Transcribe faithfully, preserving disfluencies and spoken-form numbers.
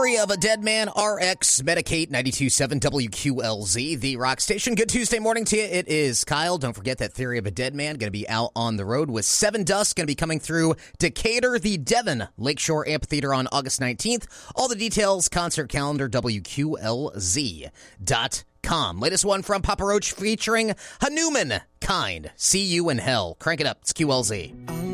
Theory of a Dead Man, R X, Medicate, ninety-two point seven W Q L Z, the rock station. Good Tuesday morning to you. It is Kyle. Don't forget that Theory of a Dead Man going to be out on the road with Seven Dust, going to be coming through Decatur, the Devon Lakeshore Amphitheater on August nineteenth. All the details, concert calendar, W Q L Z dot com. Latest one from Papa Roach featuring Hanuman Kind. See You in Hell. Crank it up. It's Q L Z.